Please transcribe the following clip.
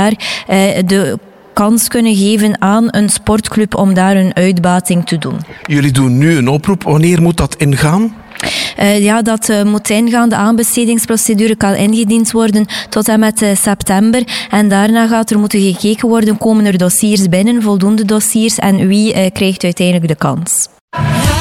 jaar de kans kunnen geven aan een sportclub om daar een uitbating te doen. Jullie doen nu een oproep. Wanneer moet dat ingaan? Dat moet ingaan. De aanbestedingsprocedure kan ingediend worden tot en met september. En daarna gaat er moeten gekeken worden, komen er dossiers binnen, voldoende dossiers, en wie krijgt uiteindelijk de kans.